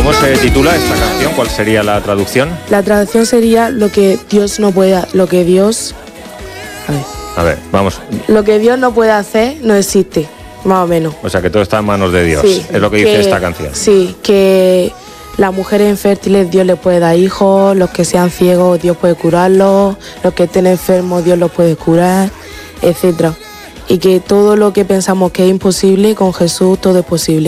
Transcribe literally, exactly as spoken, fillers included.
¿Cómo se titula esta canción? ¿Cuál sería la traducción? La traducción sería lo que Dios no puede, lo que Dios, a ver, A ver, vamos. lo que Dios no puede hacer no existe, más o menos. O sea, que todo está en manos de Dios. Sí, es lo que dice que- esta canción. Sí, que las mujeres infértiles Dios les puede dar hijos, los que sean ciegos Dios puede curarlos, los que estén enfermos Dios los puede curar, etcétera. Y que todo lo que pensamos que es imposible, con Jesús todo es posible.